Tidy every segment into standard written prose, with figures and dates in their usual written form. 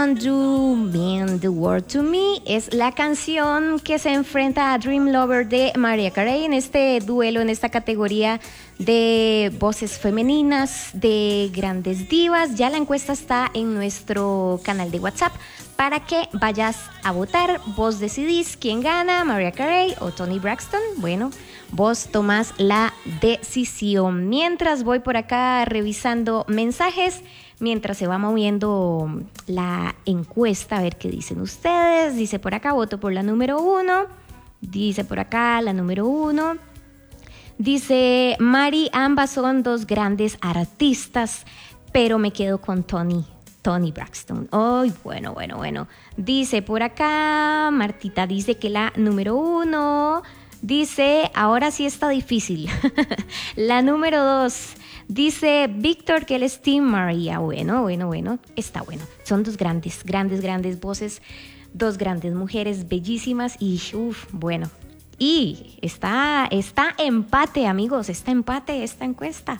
Don't You Mean the World to Me es la canción que se enfrenta a Dream Lover de Mariah Carey en este duelo, en esta categoría de voces femeninas, de grandes divas. Ya la encuesta está en nuestro canal de WhatsApp para que vayas a votar. Vos decidís quién gana, Mariah Carey o Toni Braxton. Bueno, vos tomás la decisión. Mientras voy por acá revisando mensajes, mientras se va moviendo la encuesta, a ver qué dicen ustedes. Dice por acá, voto por la número 1. Dice por acá la número 1. Dice Mari, ambas son dos grandes artistas, pero me quedo con Toni Braxton. Ay, bueno. Dice por acá, Martita dice que la número 1. Dice, ahora sí está difícil. La número 2. Dice Víctor que él es Team María. Bueno. Está bueno. Son dos grandes voces. Dos grandes mujeres bellísimas. Y bueno. Y está empate, amigos. Está empate esta encuesta.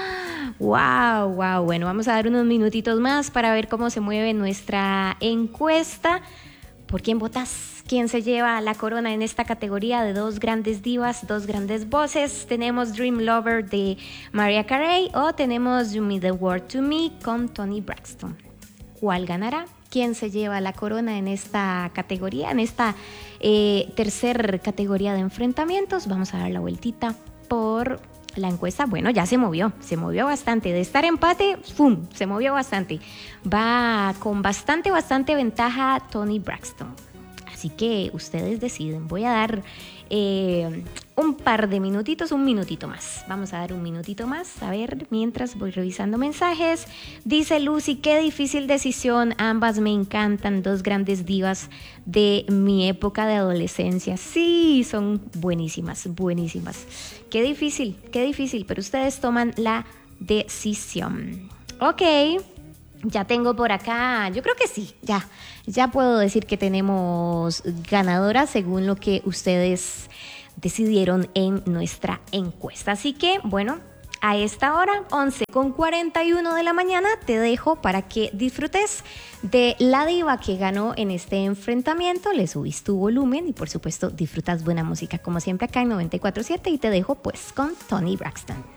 Wow. Bueno, vamos a dar unos minutitos más para ver cómo se mueve nuestra encuesta. ¿Por quién votas? ¿Quién se lleva la corona en esta categoría de dos grandes divas, dos grandes voces? ¿Tenemos Dream Lover de Mariah Carey o tenemos You Mean the World to Me con Toni Braxton? ¿Cuál ganará? ¿Quién se lleva la corona en esta categoría, en esta tercer categoría de enfrentamientos? Vamos a dar la vueltita por la encuesta. Bueno, ya se movió bastante. De estar empate, ¡fum!, se movió bastante. Va con bastante ventaja Toni Braxton. Así que ustedes deciden. Voy a dar un par de minutitos, un minutito más. Vamos a dar un minutito más, a ver, mientras voy revisando mensajes. Dice Lucy, qué difícil decisión, ambas me encantan, dos grandes divas de mi época de adolescencia. Sí, son buenísimas. Qué difícil, pero ustedes toman la decisión. Ok. Ya tengo por acá, yo creo que sí, ya puedo decir que tenemos ganadora según lo que ustedes decidieron en nuestra encuesta. Así que, bueno, a esta hora, 11:41 de la mañana, te dejo para que disfrutes de la diva que ganó en este enfrentamiento. Le subís tu volumen y, por supuesto, disfrutas buena música, como siempre, acá en 94.7, y te dejo pues con Toni Braxton.